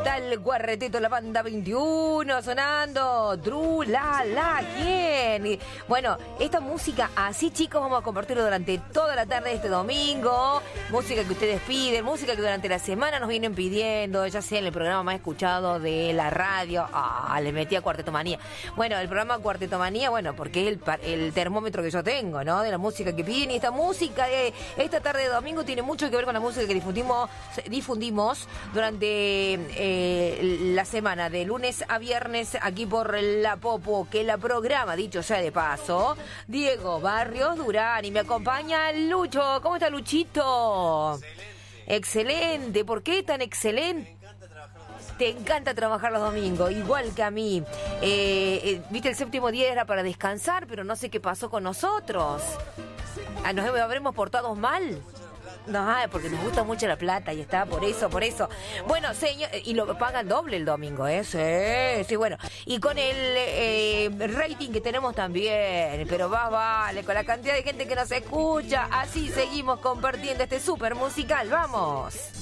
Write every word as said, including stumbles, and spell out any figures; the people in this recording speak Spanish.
Está el cuarteto, la banda veintiuno sonando. Dru, la, la, ¿quién? Y, bueno, esta música así, chicos, vamos a compartirlo durante toda la tarde de este domingo. Música que ustedes piden, música que durante la semana nos vienen pidiendo, ya sea en el programa más escuchado de la radio. Ah, le metí a Cuarteto Manía. Bueno, el programa Cuarteto Manía, bueno, porque es el, el termómetro que yo tengo, ¿no? De la música que piden. Y esta música, eh, esta tarde de domingo tiene mucho que ver con la música que difundimos, difundimos durante eh, la semana, de lunes a viernes, aquí por La Popo, que la programa, dicho sea de paso, Diego Barrios Durán, y me acompaña Lucho. ¿Cómo está, Luchito? Excelente. ¿Por qué tan excelente? Te encanta trabajar los domingos, igual que a mí. Eh, eh, Viste, el séptimo día era para descansar, pero no sé qué pasó con nosotros. Ah, ¿nos habremos portado mal? No, porque nos gusta mucho la plata y está, por eso, por eso. Bueno, señor, y lo pagan doble el domingo, ¿eh? Sí, sí, bueno. Y con el eh, rating que tenemos también, pero va, vale, con la cantidad de gente que nos escucha, así seguimos compartiendo este súper musical, ¡vamos!